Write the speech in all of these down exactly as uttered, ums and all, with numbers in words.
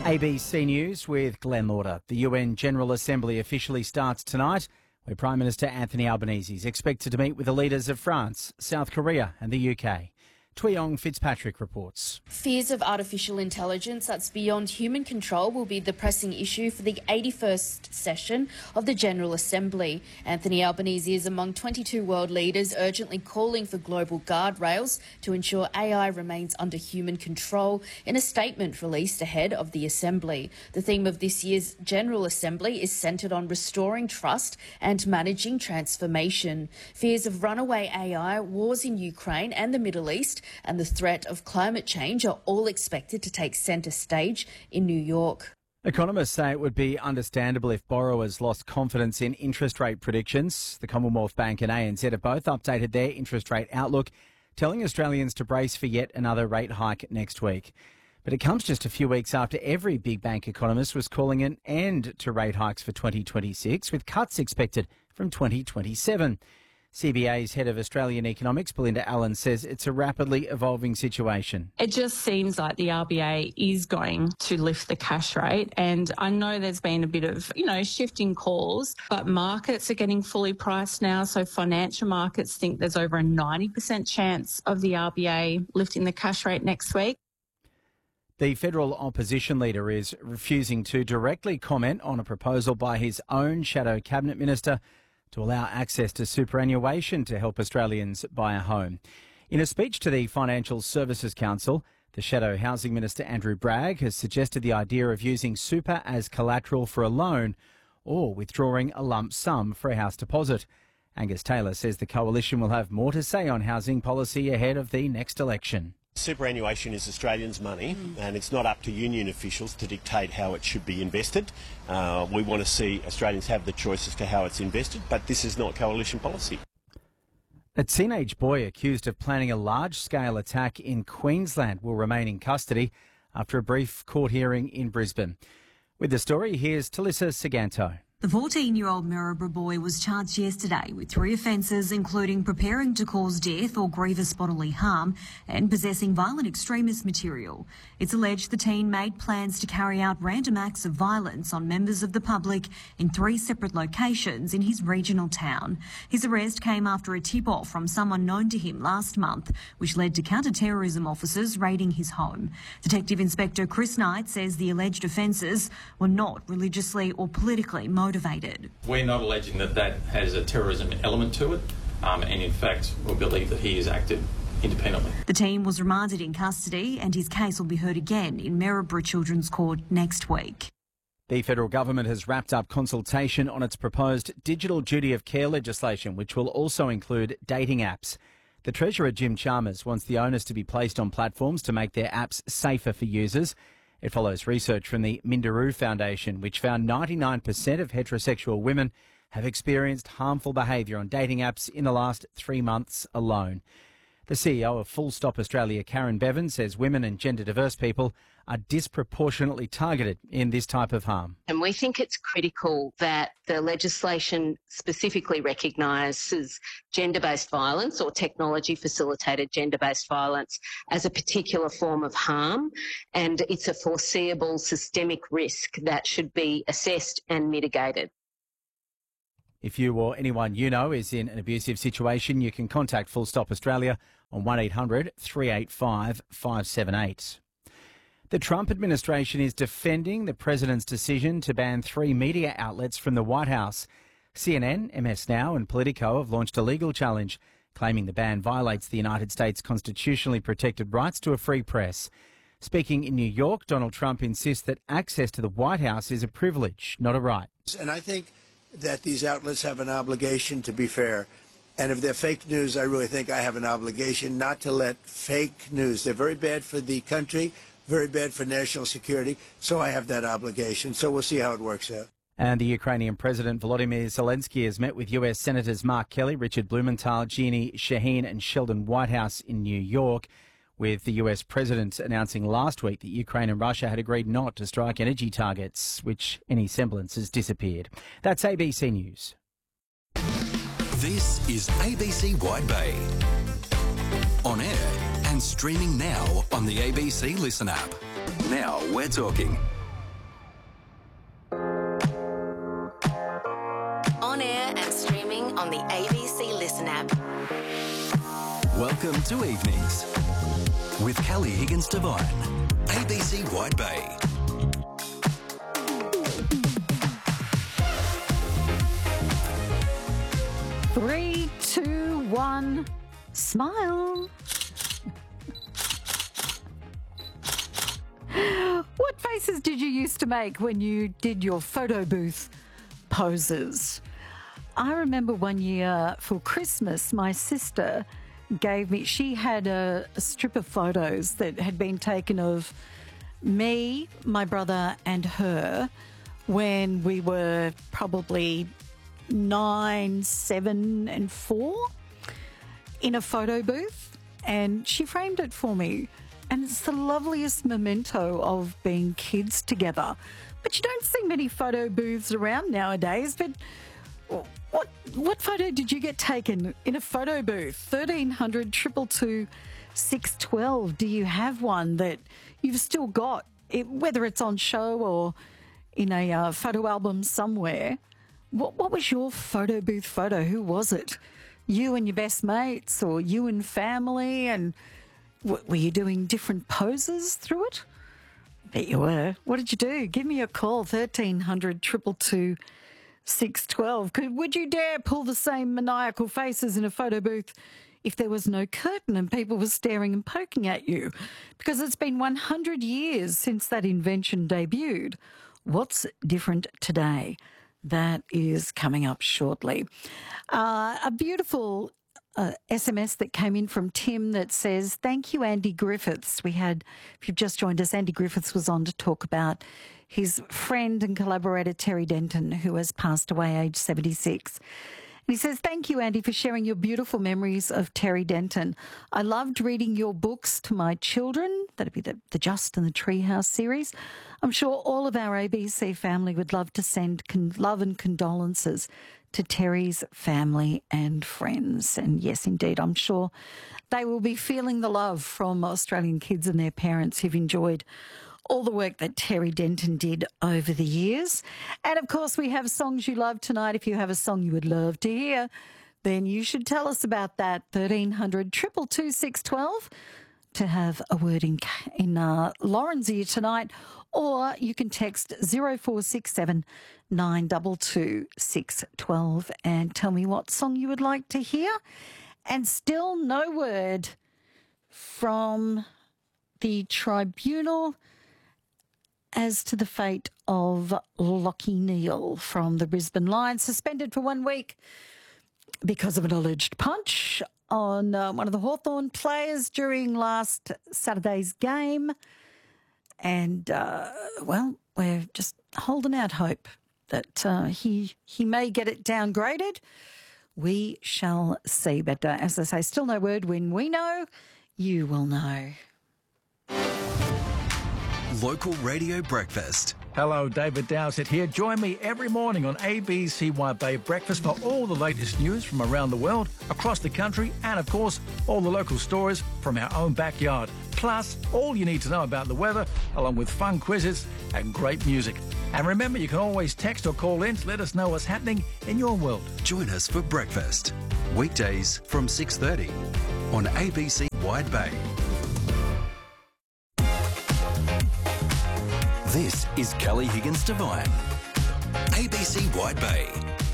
A B C News with Glenn Lauder. The U N General Assembly officially starts tonight, where Prime Minister Anthony Albanese is expected to meet with the leaders of France, South Korea and the U K. Tuyong Fitzpatrick reports. Fears of artificial intelligence that's beyond human control will be the pressing issue for the eighty-first session of the General Assembly. Anthony Albanese is among twenty-two world leaders urgently calling for global guardrails to ensure A I remains under human control in a statement released ahead of the Assembly. The theme of this year's General Assembly is centred on restoring trust and managing transformation. Fears of runaway A I, wars in Ukraine and the Middle East and the threat of climate change are all expected to take centre stage in New York. Economists say it would be understandable if borrowers lost confidence in interest rate predictions. The Commonwealth Bank and A N Z have both updated their interest rate outlook, telling Australians to brace for yet another rate hike next week. But it comes just a few weeks after every big bank economist was calling an end to rate hikes for twenty twenty-six, with cuts expected from twenty twenty-seven. C B A's head of Australian economics, Belinda Allen, says it's a rapidly evolving situation. It just seems like the R B A is going to lift the cash rate, and I know there's been a bit of, you know, shifting calls, but markets are getting fully priced now, so financial markets think there's over a ninety percent chance of the R B A lifting the cash rate next week. The federal opposition leader is refusing to directly comment on a proposal by his own shadow cabinet minister to allow access to superannuation to help Australians buy a home. In a speech to the Financial Services Council, the Shadow Housing Minister Andrew Bragg has suggested the idea of using super as collateral for a loan or withdrawing a lump sum for a house deposit. Angus Taylor says the coalition will have more to say on housing policy ahead of the next election. Superannuation is Australians' money, mm. and it's not up to union officials to dictate how it should be invested. Uh, we want to see Australians have the choice as to how it's invested, but this is not coalition policy. A teenage boy accused of planning a large-scale attack in Queensland will remain in custody after a brief court hearing in Brisbane. With the story, here's Talissa Saganto. The fourteen-year-old Maryborough boy was charged yesterday with three offences, including preparing to cause death or grievous bodily harm and possessing violent extremist material. It's alleged the teen made plans to carry out random acts of violence on members of the public in three separate locations in his regional town. His arrest came after a tip-off from someone known to him last month, which led to counter-terrorism officers raiding his home. Detective Inspector Chris Knight says the alleged offences were not religiously or politically motivated. Motivated. We're not alleging that that has a terrorism element to it, um, and in fact we believe that he has acted independently. The teen was remanded in custody and his case will be heard again in Maryborough Children's Court next week. The federal government has wrapped up consultation on its proposed digital duty of care legislation, which will also include dating apps. The Treasurer, Jim Chalmers, wants the onus to be placed on platforms to make their apps safer for users. It follows research from the Minderoo Foundation, which found ninety-nine percent of heterosexual women have experienced harmful behaviour on dating apps in the last three months alone. The C E O of Full Stop Australia, Karen Bevan, says women and gender-diverse people are disproportionately targeted in this type of harm. And we think it's critical that the legislation specifically recognises gender-based violence or technology-facilitated gender-based violence as a particular form of harm, and it's a foreseeable systemic risk that should be assessed and mitigated. If you or anyone you know is in an abusive situation, you can contact Full Stop Australia on one eight hundred three eight five five seven eight. The Trump administration is defending the president's decision to ban three media outlets from the White House. C N N, M S Now and Politico have launched a legal challenge, claiming the ban violates the United States' constitutionally protected rights to a free press. Speaking in New York, Donald Trump insists that access to the White House is a privilege, not a right. And I think that these outlets have an obligation to be fair. And if they're fake news, I really think I have an obligation not to let fake news. They're very bad for the country, very bad for national security, so I have that obligation. So we'll see how it works out. And the Ukrainian President Volodymyr Zelensky has met with U S Senators Mark Kelly, Richard Blumenthal, Jeannie Shaheen and Sheldon Whitehouse in New York, with the U S President announcing last week that Ukraine and Russia had agreed not to strike energy targets, which any semblance has disappeared. That's A B C News. This is A B C Wide Bay. On air and streaming now on the A B C Listen app. Now we're talking. Welcome to Evenings with Kelly Higgins Devine, A B C Wide Bay. Three, two, one, smile. What faces did you used to make when you did your photo booth poses? I remember one year for Christmas, my sister gave me, she had a, a strip of photos that had been taken of me, my brother and her when we were probably nine, seven and four in a photo booth, and she framed it for me. And it's the loveliest memento of being kids together. But you don't see many photo booths around nowadays. But what what photo did you get taken in a photo booth? thirteen hundred, two two two, six one two. Do you have one that you've still got, it, whether it's on show or in a uh, photo album somewhere? What, what was your photo booth photo? Who was it? You and your best mates, or you and family? And w- were you doing different poses through it? I bet you were. What did you do? Give me a call, thirteen hundred, two two two, six one two. Could, would you dare pull the same maniacal faces in a photo booth if there was no curtain and people were staring and poking at you? Because it's been one hundred years since that invention debuted. What's different today? That is coming up shortly. Uh, a beautiful uh, S M S that came in from Tim that says, thank you, Andy Griffiths. We had, if you've just joined us, Andy Griffiths was on to talk about his friend and collaborator, Terry Denton, who has passed away aged seventy-six. And he says, thank you, Andy, for sharing your beautiful memories of Terry Denton. I loved reading your books to my children. That'd be the, the Just and the Treehouse series. I'm sure all of our A B C family would love to send con- love and condolences to Terry's family and friends. And yes, indeed, I'm sure they will be feeling the love from Australian kids and their parents who've enjoyed all the work that Terry Denton did over the years. And of course, we have songs you love tonight. If you have a song you would love to hear, then you should tell us about that. thirteen hundred, two two two, six one two to have a word in, in uh, Lauren's ear tonight. Or you can text zero four six seven, nine two two, six one two and tell me what song you would like to hear. And still no word from the tribunal as to the fate of Lachie Neale from the Brisbane Lions, suspended for one week because of an alleged punch on uh, one of the Hawthorn players during last Saturday's game. And, uh, well, we're just holding out hope that uh, he he may get it downgraded. We shall see. But uh, as I say, still no word. When we know, you will know. Local Radio Breakfast. Hello, David Dowsett here. Join me every morning on A B C Wide Bay Breakfast for all the latest news from around the world, across the country, and of course, all the local stories from our own backyard. Plus, all you need to know about the weather, along with fun quizzes and great music. And remember, you can always text or call in to let us know what's happening in your world. Join us for breakfast, weekdays from six thirty on A B C Wide Bay. This is Kelly Higgins Devine, A B C Wide Bay.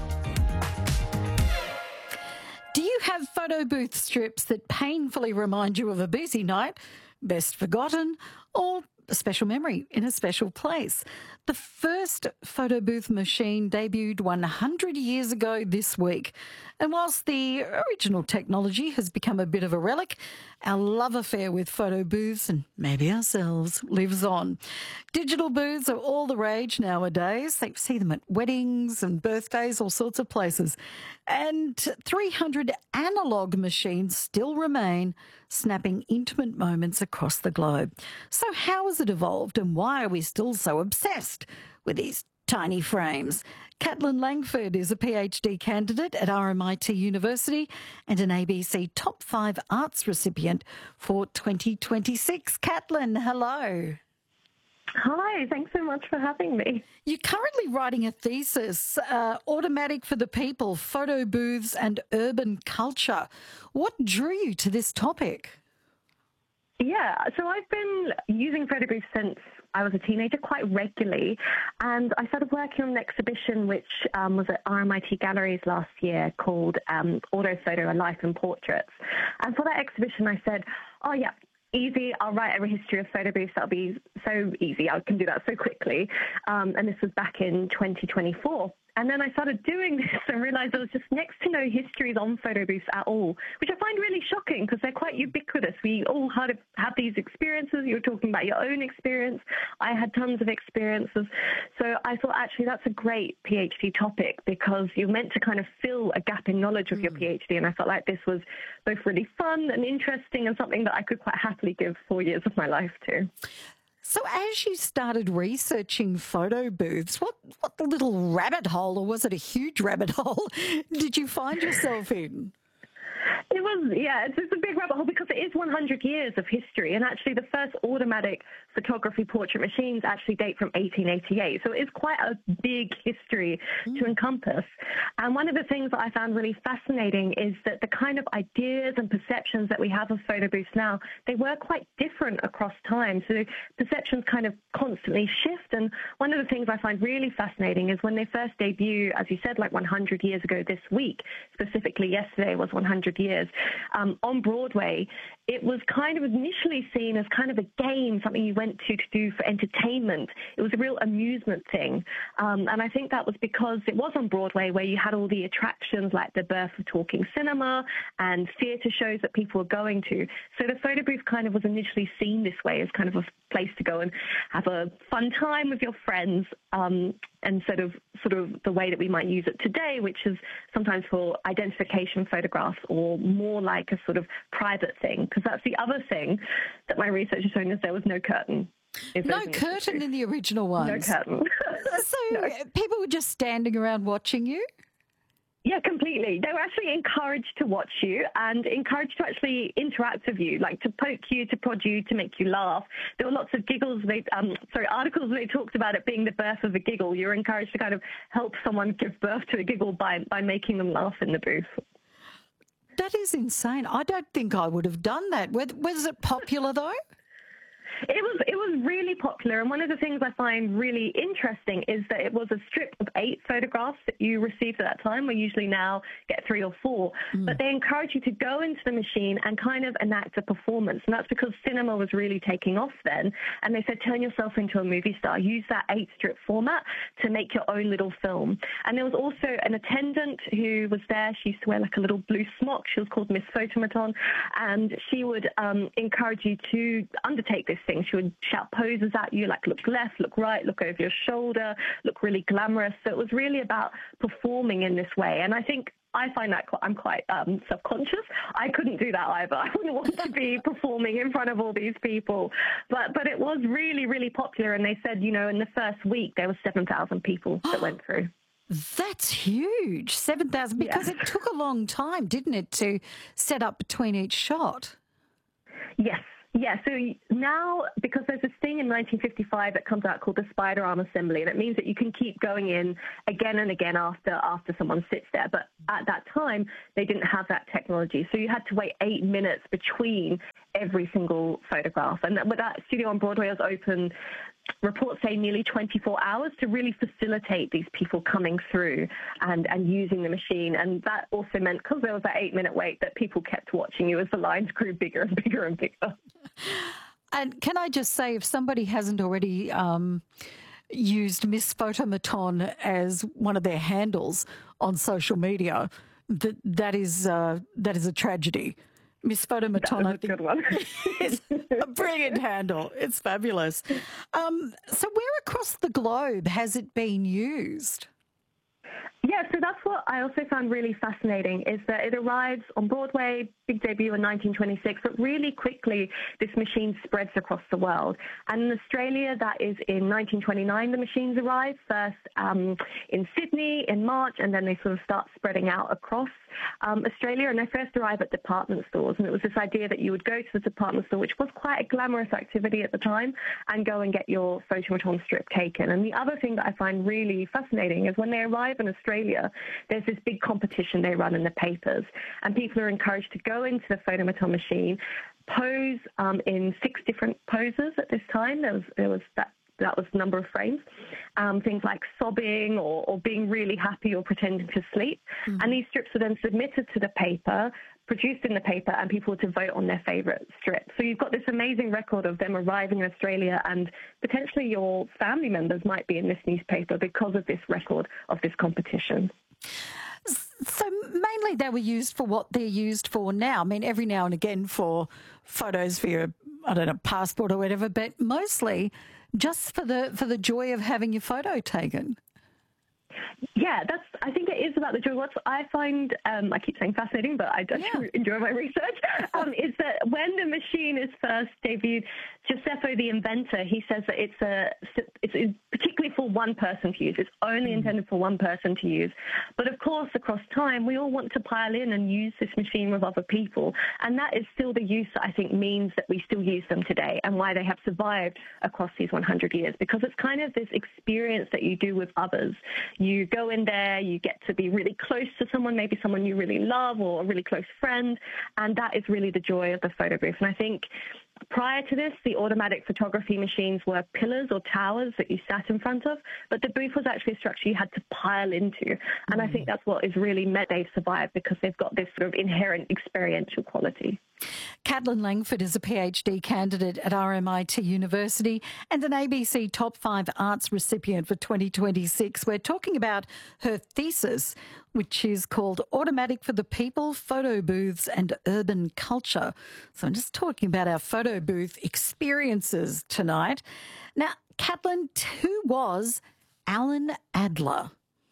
Do you have photo booth strips that painfully remind you of a busy night, best forgotten, or a special memory in a special place? The first photo booth machine debuted one hundred years ago this week. And whilst the original technology has become a bit of a relic, our love affair with photo booths, and maybe ourselves, lives on. Digital booths are all the rage nowadays. They see them at weddings and birthdays, all sorts of places. And three hundred analogue machines still remain, snapping intimate moments across the globe. So how has it evolved, and why are we still so obsessed with these tiny frames? Caitlin Langford is a PhD candidate at R M I T University and an A B C Top five Arts recipient for twenty twenty-six. Caitlin, hello. Hi, thanks so much for having me. You're currently writing a thesis, uh, Automatic for the People, Photo Booths and Urban Culture. What drew you to this topic? Yeah, so I've been using photo booths since I was a teenager quite regularly, and I started working on an exhibition which um, was at R M I T Galleries last year called um, Auto Photo, A Life in Portraits. And for that exhibition I said, oh yeah, easy, I'll write a history of photo booths, that'll be so easy, I can do that so quickly. Um, and this was back in twenty twenty-four. And then I started doing this and realised there was just next to no histories on photo booths at all, which I find really shocking because they're quite ubiquitous. We all had have these experiences. You were talking about your own experience. I had tons of experiences. So I thought, actually, that's a great PhD topic because you're meant to kind of fill a gap in knowledge with mm. your PhD. And I felt like this was both really fun and interesting and something that I could quite happily give four years of my life to. So as you started researching photo booths, what, what little rabbit hole, or was it a huge rabbit hole, did you find yourself in? It was, yeah, it's, it's a big rabbit hole because it is one hundred years of history. And actually the first automatic photography portrait machines actually date from eighteen eighty-eight. So it is quite a big history mm. to encompass. And one of the things that I found really fascinating is that the kind of ideas and perceptions that we have of photo booths now, they were quite different across time. So perceptions kind of constantly shift. And one of the things I find really fascinating is when they first debut, as you said, like one hundred years ago this week, specifically yesterday was one hundred years, um, on Broadway, it was kind of initially seen as kind of a game, something you went to to do for entertainment. It was a real amusement thing. Um, and I think that was because it was on Broadway where you had all the attractions like the birth of talking cinema and theatre shows that people were going to. So the photo booth kind of was initially seen this way as kind of a place to go and have a fun time with your friends, um, and sort of sort of the way that we might use it today, which is sometimes for identification photographs or more like a sort of private thing, because that's the other thing that my research has shown us there was no curtain. No curtain in the original ones? No curtain. So no. People were just standing around watching you? Yeah, completely. They were actually encouraged to watch you and encouraged to actually interact with you, like to poke you, to prod you, to make you laugh. There were lots of giggles, they, um, sorry, articles where they talked about it being the birth of a giggle. You're encouraged to kind of help someone give birth to a giggle by, by making them laugh in the booth. That is insane. I don't think I would have done that. Was it popular, though? It was it was really popular, and one of the things I find really interesting is that it was a strip of eight photographs that you received at that time. We usually now get three or four, mm. but they encourage you to go into the machine and kind of enact a performance, and that's because cinema was really taking off then, and they said turn yourself into a movie star, use that eight strip format to make your own little film. And there was also an attendant who was there. She used to wear like a little blue smock. She was called Miss Photomaton, and she would um, encourage you to undertake this thing. She would shout poses at you, like look left, look right, look over your shoulder, look really glamorous. So it was really about performing in this way. And I think I find that quite, I'm quite um, self-conscious. I couldn't do that either. I wouldn't want to be performing in front of all these people. But but it was really, really popular. And they said, you know, in the first week, there were seven thousand people that went through. That's huge, seven thousand, because yeah. It took a long time, didn't it, to set up between each shot? Yes. Yeah, so now, because there's this thing in nineteen fifty-five that comes out called the spider arm assembly, and it means that you can keep going in again and again after after someone sits there. But at that time, they didn't have that technology. So you had to wait eight minutes between every single photograph. And that, that studio on Broadway was open, reports say, nearly twenty-four hours to really facilitate these people coming through and, and using the machine. And that also meant, because there was that eight-minute wait, that people kept watching you as the lines grew bigger and bigger and bigger. And can I just say, if somebody hasn't already um, used Miss Photomaton as one of their handles on social media, that that is uh, that is a tragedy. Miss Photomaton, I think, one. is a brilliant handle. It's fabulous. Um, so where across the globe has it been used? Yeah, Yeah, so that's what I also found really fascinating, is that it arrives on Broadway, big debut in nineteen twenty-six, but really quickly this machine spreads across the world. And in Australia, that is in nineteen twenty-nine, the machines arrive, first um, in Sydney in March, and then they sort of start spreading out across um, Australia. And they first arrive at department stores, and it was this idea that you would go to the department store, which was quite a glamorous activity at the time, and go and get your photomaton strip taken. And the other thing that I find really fascinating is when they arrive in Australia, there's this big competition they run in the papers, and people are encouraged to go into the photomaton machine, pose um, in six different poses at this time. There was, there was that That was the number of frames, um, things like sobbing or, or being really happy or pretending to sleep. Mm-hmm. And these strips were then submitted to the paper, produced in the paper, and people were to vote on their favourite strip. So you've got this amazing record of them arriving in Australia, and potentially your family members might be in this newspaper because of this record of this competition. So mainly they were used for what they're used for now. I mean, every now and again for photos for your, I don't know, passport or whatever, but mostly just for the for the joy of having your photo taken. Yeah, that's. I think it is about the joy. What I find, um, I keep saying fascinating, but I do yeah. enjoy my research, um, is that when the machine is first debuted, Giuseppe, the inventor, he says that it's a it's particularly for one person to use. It's only mm. intended for one person to use. But of course, across time, we all want to pile in and use this machine with other people, and that is still the use that I think means that we still use them today, and why they have survived across these one hundred years, because it's kind of this experience that you do with others. You go in there, you get to be really close to someone, maybe someone you really love or a really close friend, and that is really the joy of the photo booth. And I think prior to this, the automatic photography machines were pillars or towers that you sat in front of, but the booth was actually a structure you had to pile into. And I think that's what is really meant they've survived, because they've got this sort of inherent experiential quality. Caitlin Langford is a PhD candidate at R M I T University and an A B C Top five Arts recipient for twenty twenty-six. We're talking about her thesis, which is called Automatic for the People, Photo Booths and Urban Culture. So I'm just talking about our photo booth experiences tonight. Now, Caitlin, who was Alan Adler?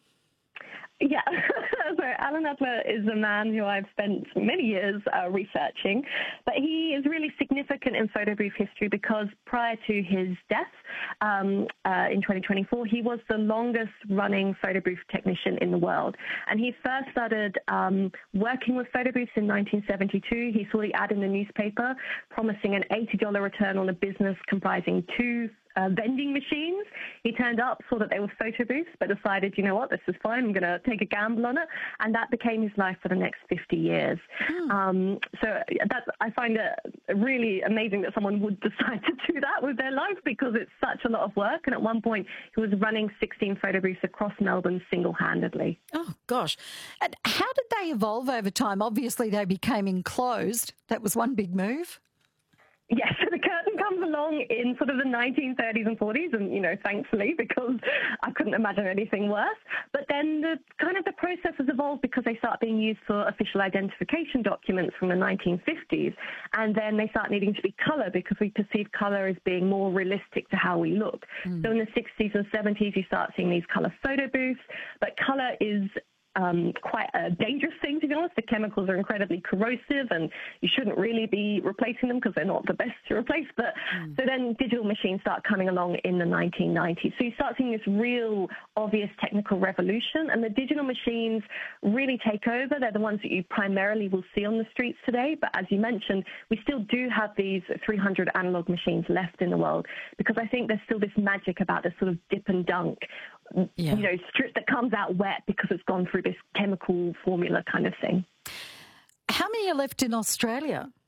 Yeah, so Alan Adler is a man who I've spent many years uh, researching, but he is really significant in photo booth history because prior to his death um, uh, in twenty twenty-four, he was the longest running photo booth technician in the world. And he first started um, working with photo booths in nineteen seventy-two. He saw the ad in the newspaper promising an eighty dollars return on a business comprising two Uh, vending machines. He turned up, saw that they were photo booths, but decided, you know what, this is fine, I'm going to take a gamble on it. And that became his life for the next fifty years. Mm. Um, so that's, I find it really amazing that someone would decide to do that with their life, because it's such a lot of work. And at one point, he was running sixteen photo booths across Melbourne single-handedly. Oh, gosh. And how did they evolve over time? Obviously, they became enclosed. That was one big move. Yes, so the curtain comes along in sort of the nineteen thirties and forties, and, you know, thankfully, because I couldn't imagine anything worse. But then the kind of the process has evolved because they start being used for official identification documents from the nineteen fifties, and then they start needing to be colour because we perceive colour as being more realistic to how we look. Mm. So in the sixties and seventies, you start seeing these colour photo booths, but colour is Um, quite a dangerous thing, to be honest. The chemicals are incredibly corrosive, and you shouldn't really be replacing them because they're not the best to replace. But mm. so then digital machines start coming along in the nineteen nineties. So you start seeing this real obvious technical revolution, and the digital machines really take over. They're the ones that you primarily will see on the streets today. But as you mentioned, we still do have these three hundred analog machines left in the world, because I think there's still this magic about this sort of dip and dunk, yeah. you know, strip that comes out wet because it's gone through this chemical formula kind of thing. How many are left in Australia?